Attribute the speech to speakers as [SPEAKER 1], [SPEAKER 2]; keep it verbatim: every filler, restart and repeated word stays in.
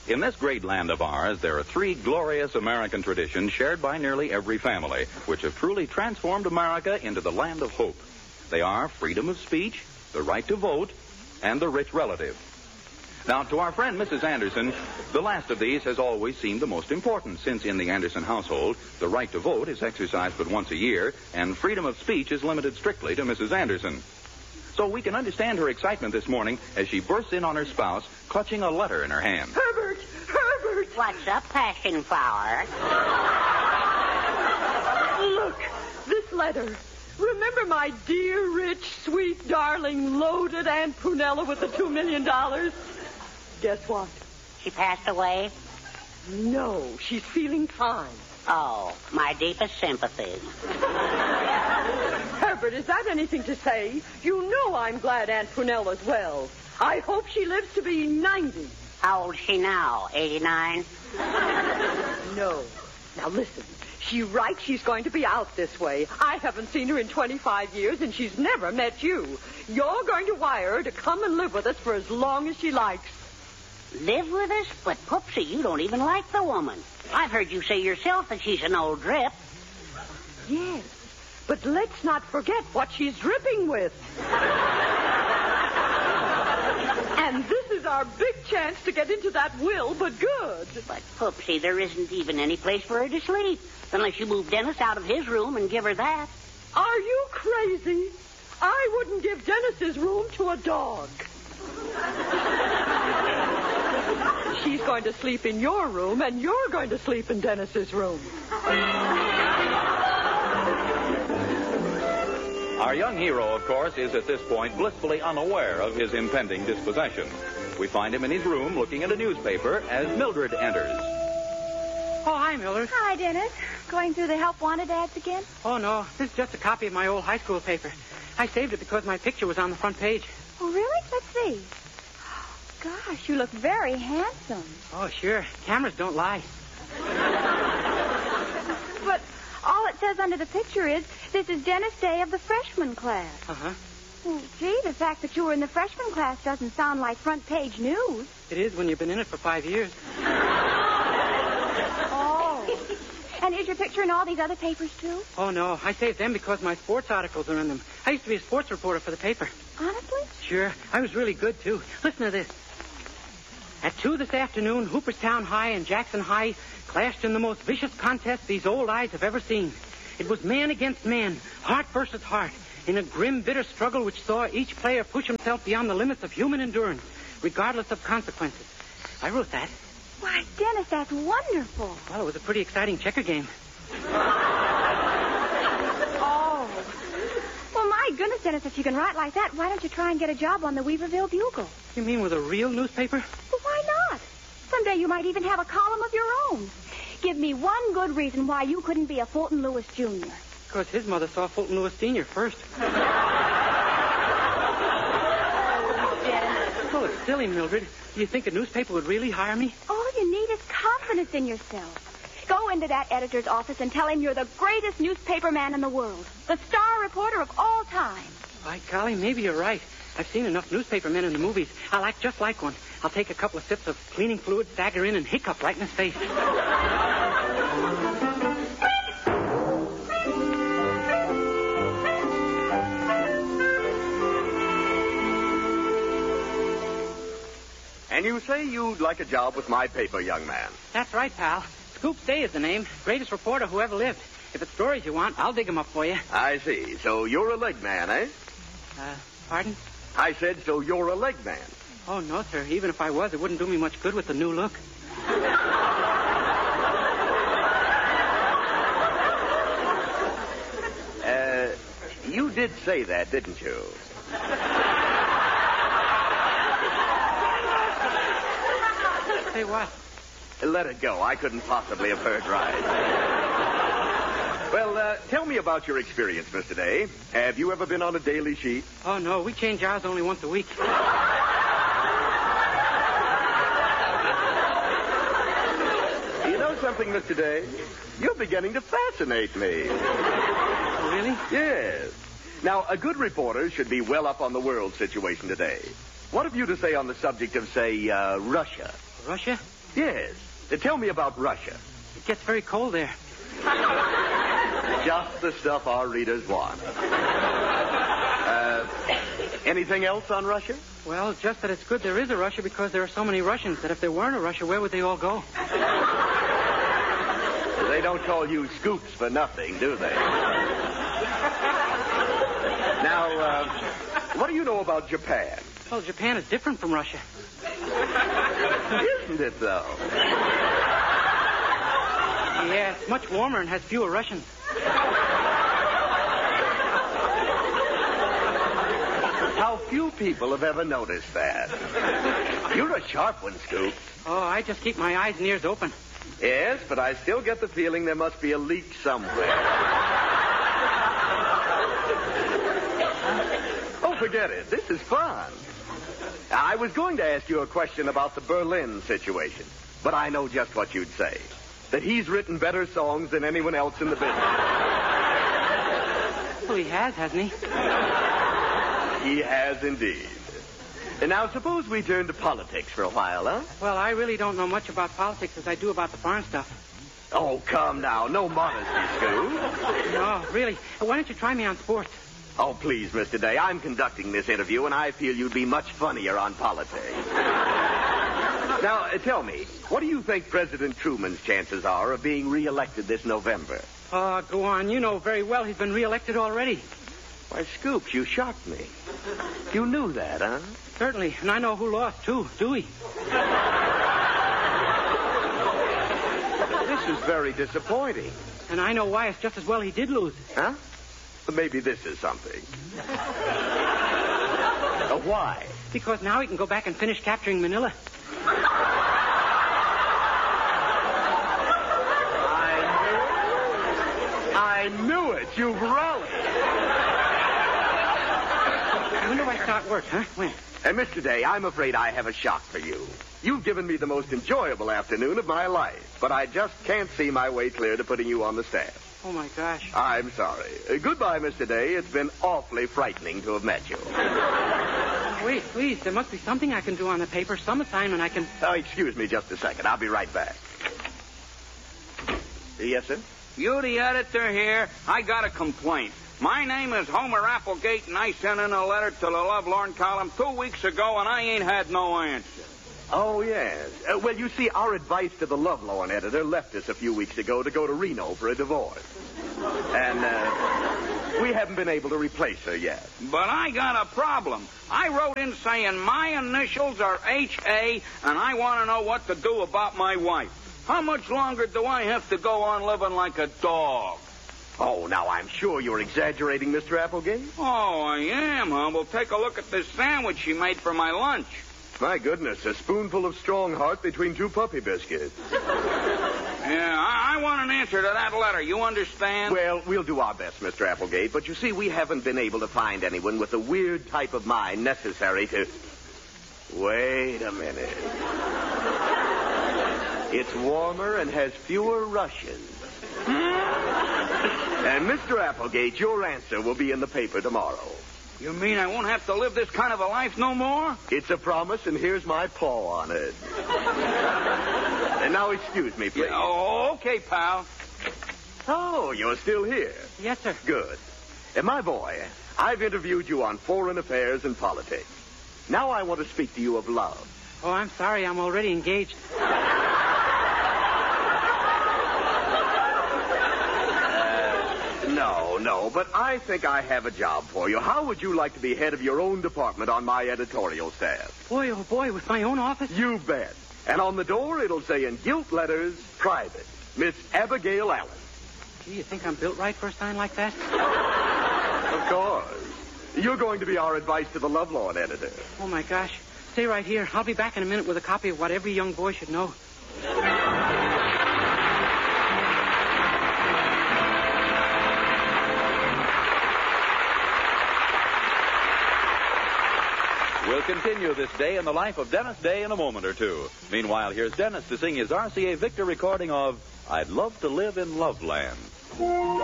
[SPEAKER 1] In this great land of ours, there are three glorious American traditions shared by nearly every family, which have truly transformed America into the land of hope. They are freedom of speech, the right to vote, and the rich relative. Now, to our friend Missus Anderson, the last of these has always seemed the most important, since in the Anderson household, the right to vote is exercised but once a year, and freedom of speech is limited strictly to Missus Anderson. So we can understand her excitement this morning as she bursts in on her spouse, clutching a letter in her hand.
[SPEAKER 2] Herbert! Herbert!
[SPEAKER 3] What's up, passion flower?
[SPEAKER 2] Look, this letter. Remember my dear, rich, sweet, darling, loaded Aunt Prunella with the two million dollars? Guess what?
[SPEAKER 3] She passed away?
[SPEAKER 2] No, she's feeling fine.
[SPEAKER 3] Oh, my deepest sympathies.
[SPEAKER 2] Herbert, is that anything to say? You know I'm glad Aunt Prunella's well. I hope she lives to be ninety.
[SPEAKER 3] How old is she now? eighty-nine?
[SPEAKER 2] No. Now listen. She writes she's going to be out this way. I haven't seen her in twenty-five years, and she's never met you. You're going to wire her to come and live with us for as long as she likes.
[SPEAKER 3] Live with us? But, Poopsie, you don't even like the woman. I've heard you say yourself that she's an old drip.
[SPEAKER 2] Yes, but let's not forget what she's dripping with. And this is our big chance to get into that will, but good.
[SPEAKER 3] But, Poopsie, there isn't even any place for her to sleep, unless you move Dennis out of his room and give her that.
[SPEAKER 2] Are you crazy? I wouldn't give Dennis's room to a dog. She's going to sleep in your room, and you're going to sleep in Dennis's room.
[SPEAKER 1] Our young hero, of course, is at this point blissfully unaware of his impending dispossession. We find him in his room looking at a newspaper as Mildred enters.
[SPEAKER 4] Oh, hi, Mildred.
[SPEAKER 5] Hi, Dennis. Going through the help wanted ads again?
[SPEAKER 4] Oh, no. This is just a copy of my old high school paper. I saved it because my picture was on the front page.
[SPEAKER 5] Oh, really? Let's see. Gosh, you look very handsome.
[SPEAKER 4] Oh, sure. Cameras don't lie.
[SPEAKER 5] But all it says under the picture is, this is Dennis Day of the freshman class.
[SPEAKER 4] Uh-huh.
[SPEAKER 5] Well, gee, the fact that you were in the freshman class doesn't sound like front page news.
[SPEAKER 4] It is when you've been in it for five years.
[SPEAKER 5] Oh. And is your picture in all these other papers, too?
[SPEAKER 4] Oh, no. I saved them because my sports articles are in them. I used to be a sports reporter for the paper.
[SPEAKER 5] Honestly?
[SPEAKER 4] Sure. I was really good, too. Listen to this. At two this afternoon, Hooperstown High and Jackson High clashed in the most vicious contest these old eyes have ever seen. It was man against man, heart versus heart, in a grim, bitter struggle which saw each player push himself beyond the limits of human endurance, regardless of consequences. I wrote that.
[SPEAKER 5] Why, Dennis, that's wonderful.
[SPEAKER 4] Well, it was a pretty exciting checker game.
[SPEAKER 5] Oh. Well, my goodness, Dennis, if you can write like that, why don't you try and get a job on the Weaverville Bugle?
[SPEAKER 4] You mean with a real newspaper?
[SPEAKER 5] Well, why not? Someday you might even have a column of your own. Give me one good reason why you couldn't be a Fulton Lewis Junior
[SPEAKER 4] Because his mother saw Fulton Lewis Senior first. Well, it's silly, Mildred. Do you think a newspaper would really hire me?
[SPEAKER 5] All you need is confidence in yourself. Go into that editor's office and tell him you're the greatest newspaper man in the world. The star reporter of all time.
[SPEAKER 4] By golly, maybe you're right. I've seen enough newspaper men in the movies. I'll act just like one. I'll take a couple of sips of cleaning fluid, stagger in, and hiccup right in his face.
[SPEAKER 6] And you say you'd like a job with my paper, young man?
[SPEAKER 4] That's right, pal. Scoop Day is the name. Greatest reporter who ever lived. If it's stories you want, I'll dig them up for you.
[SPEAKER 6] I see. So you're a leg man, eh?
[SPEAKER 4] Uh, pardon?
[SPEAKER 6] I said, so you're a leg man.
[SPEAKER 4] Oh, no, sir. Even if I was, it wouldn't do me much good with the new look.
[SPEAKER 6] Uh, you did say that, didn't you?
[SPEAKER 4] Say what?
[SPEAKER 6] Let it go. I couldn't possibly have heard right. Well, uh, tell me about your experience, Mister Day. Have you ever been on a daily sheet?
[SPEAKER 4] Oh, no. We change ours only once a week.
[SPEAKER 6] You know something, Mister Day? You're beginning to fascinate me.
[SPEAKER 4] Really?
[SPEAKER 6] Yes. Now, a good reporter should be well up on the world situation today. What have you to say on the subject of, say, uh, Russia?
[SPEAKER 4] Russia?
[SPEAKER 6] Yes. Uh, tell me about Russia.
[SPEAKER 4] It gets very cold there.
[SPEAKER 6] Just the stuff our readers want. Uh, anything else on Russia?
[SPEAKER 4] Well, just that it's good there is a Russia because there are so many Russians that if there weren't a Russia, where would they all go?
[SPEAKER 6] They don't call you Scoops for nothing, do they? Now, uh, what do you know about Japan?
[SPEAKER 4] Well, Japan is different from Russia.
[SPEAKER 6] Isn't it, though?
[SPEAKER 4] Yeah, it's much warmer and has fewer Russians.
[SPEAKER 6] How few people have ever noticed that. You're a sharp one, Scoop.
[SPEAKER 4] Oh, I just keep my eyes and ears open.
[SPEAKER 6] Yes, but I still get the feeling there must be a leak somewhere. Oh, forget it. This is fun. I was going to ask you a question about the Berlin situation, but I know just what you'd say. That he's written better songs than anyone else in the business.
[SPEAKER 4] Well, he has, hasn't he?
[SPEAKER 6] He has indeed. And now suppose we turn to politics for a while, huh?
[SPEAKER 4] Well, I really don't know much about politics as I do about the farm stuff.
[SPEAKER 6] Oh, come now. No modesty, Scoop.
[SPEAKER 4] No, really. Why don't you try me on sports?
[SPEAKER 6] Oh, please, Mister Day. I'm conducting this interview, and I feel you'd be much funnier on politics. Now, uh, tell me, what do you think President Truman's chances are of being reelected this November?
[SPEAKER 4] Oh, go on. You know very well he's been reelected already.
[SPEAKER 6] Why, Scoops, you shocked me. You knew that, huh?
[SPEAKER 4] Certainly. And I know who lost, too. Dewey.
[SPEAKER 6] This is very disappointing.
[SPEAKER 4] And I know why. It's just as well he did lose.
[SPEAKER 6] Huh? Maybe this is something. uh, why?
[SPEAKER 4] Because now he can go back and finish capturing Manila.
[SPEAKER 6] I knew it. You've rallied.
[SPEAKER 4] When do I start work, huh? When?
[SPEAKER 6] Uh, Mister Day, I'm afraid I have a shock for you. You've given me the most enjoyable afternoon of my life, but I just can't see my way clear to putting you on the staff.
[SPEAKER 4] Oh, my gosh.
[SPEAKER 6] I'm sorry. Uh, goodbye, Mister Day. It's been awfully frightening to have met you.
[SPEAKER 4] Wait, please. There must be something I can do on the paper, some assignment I can...
[SPEAKER 6] Oh, excuse me just a second. I'll be right back. Yes, sir?
[SPEAKER 7] You the editor here? I got a complaint. My name is Homer Applegate, and I sent in a letter to the Lovelorn column two weeks ago, and I ain't had no answer.
[SPEAKER 6] Oh, yes. Uh, well, you see, our advice to the Lovelorn editor left us a few weeks ago to go to Reno for a divorce. And uh, we haven't been able to replace her yet.
[SPEAKER 7] But I got a problem. I wrote in saying my initials are H A, and I want to know what to do about my wife. How much longer do I have to go on living like a dog?
[SPEAKER 6] Oh, now, I'm sure you're exaggerating, Mister Applegate.
[SPEAKER 7] Oh, I am, huh? Well, take a look at this sandwich she made for my lunch.
[SPEAKER 6] My goodness, a spoonful of strong heart between two puppy biscuits.
[SPEAKER 7] Yeah, I, I want an answer to that letter. You understand?
[SPEAKER 6] Well, we'll do our best, Mister Applegate, but you see, we haven't been able to find anyone with the weird type of mind necessary to... Wait a minute. It's warmer and has fewer Russians. And, Mister Applegate, your answer will be in the paper tomorrow.
[SPEAKER 7] You mean I won't have to live this kind of a life no more?
[SPEAKER 6] It's a promise, and here's my paw on it. And now, excuse me, please.
[SPEAKER 7] Yeah, oh, okay, pal.
[SPEAKER 6] Oh, you're still here.
[SPEAKER 4] Yes, sir.
[SPEAKER 6] Good. And my boy, I've interviewed you on foreign affairs and politics. Now I want to speak to you of love.
[SPEAKER 4] Oh, I'm sorry. I'm already engaged.
[SPEAKER 6] No, no, but I think I have a job for you. How would you like to be head of your own department on my editorial staff?
[SPEAKER 4] Boy, oh, boy, with my own office?
[SPEAKER 6] You bet. And on the door, it'll say in gilt letters, private, Miss Abigail Allen.
[SPEAKER 4] Gee, you think I'm built right for a sign like that?
[SPEAKER 6] Of course. You're going to be our advice to the Lovelorn editor.
[SPEAKER 4] Oh, my gosh. Stay right here. I'll be back in a minute with a copy of what every young boy should know.
[SPEAKER 1] We'll continue this day in the life of Dennis Day in a moment or two. Meanwhile, here's Dennis to sing his R C A Victor recording of I'd Love to Live in Loveland.